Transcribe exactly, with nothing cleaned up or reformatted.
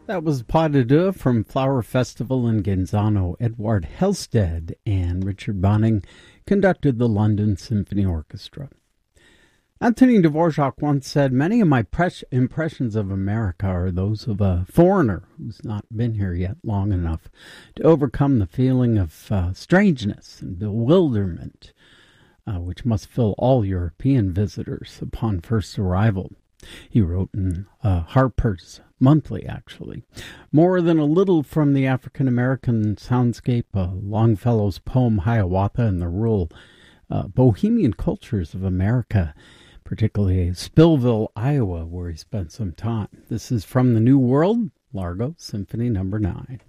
That was Pas de Deux from Flower Festival in Genzano. Edward Helsted and Richard Bonning conducted the London Symphony Orchestra. Antonin Dvorak once said, "Many of my pres- impressions of America are those of a foreigner who's not been here yet long enough to overcome the feeling of uh, strangeness and bewilderment, uh, which must fill all European visitors upon first arrival." He wrote in uh, Harper's Monthly, actually. More than a little from the African-American soundscape, uh, Longfellow's poem Hiawatha and the rural uh, bohemian cultures of America, particularly Spillville, Iowa, where he spent some time. This is From the New World, Largo Symphony Number nine.